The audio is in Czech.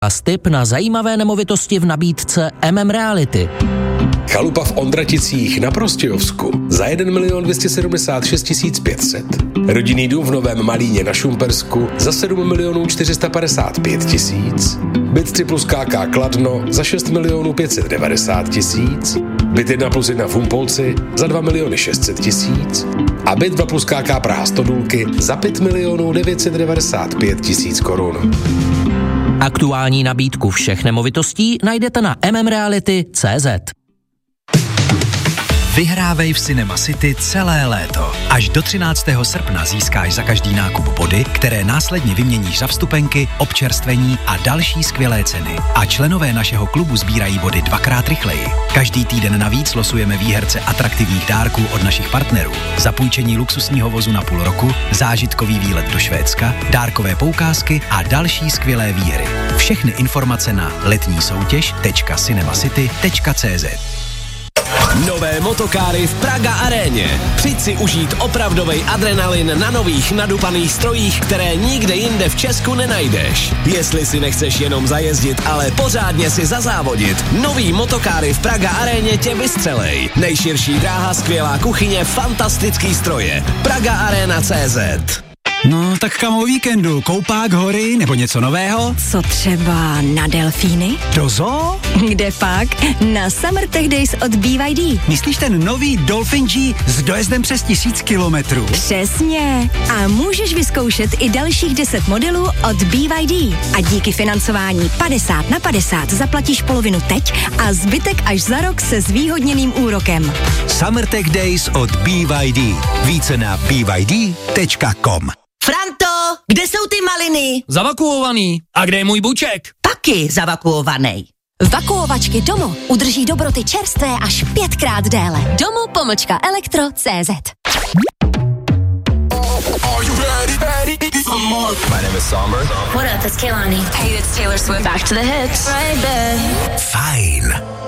Tip na zajímavé nemovitosti v nabídce Reality. Chalupa v Ondraticích na Prostějovsku za 1 276 500. Rodinný dům v Novém Malíně na Šumpersku za 7 455 000. Byt 3 plus KK Kladno za 6 590 000. Byt 1 plus 1 v Humpolci za 2 600 000. A byt 2 plus KK Praha Stodůlky za 5 995 000 korun. Aktuální nabídku všech nemovitostí najdete na mmreality.cz. Vyhrávej v Cinema City celé léto. Až do 13. srpna získáš za každý nákup body, které následně vyměníš za vstupenky, občerstvení a další skvělé ceny. A členové našeho klubu sbírají body 2x rychleji. Každý týden navíc losujeme výherce atraktivních dárků od našich partnerů. Zapůjčení luxusního vozu na půl roku, zážitkový výlet do Švédska, dárkové poukázky a další skvělé výhry. Všechny informace na letnísoutěž.cinemacity.cz. Nové motokáry v Praga Aréně. Přijď si užít opravdovej adrenalin na nových nadupaných strojích, které nikde jinde v Česku nenajdeš. Jestli si nechceš jenom zajezdit, ale pořádně si zazávodit, nový motokáry v Praga Aréně tě vystřelej. Nejširší dráha, skvělá kuchyně, fantastický stroje. Praga Arena.cz. No, tak kam o víkendu? Koupák, hory nebo něco nového? Co třeba na delfíny? Do zoo? Kde pak? Na Summer Tech Days od BYD. Myslíš ten nový Dolphin G s dojezdem přes 1000 kilometrů? Přesně. A můžeš vyzkoušet i dalších 10 modelů od BYD. A díky financování 50/50 zaplatíš polovinu teď a zbytek až za rok se zvýhodněným úrokem. Summer Tech Days od BYD. Více na byd.com. Franto, kde jsou ty maliny? Zavakuovaný. A kde je můj buček? Taky zavakuovaný. Vakuovačky Domo udrží dobroty čerstvé až 5krát déle. Domo-elektro.cz. My name is Somber. What up, it's Kehlani. Hey, it's Taylor Swift. Back to the hits. Right back. Fajn.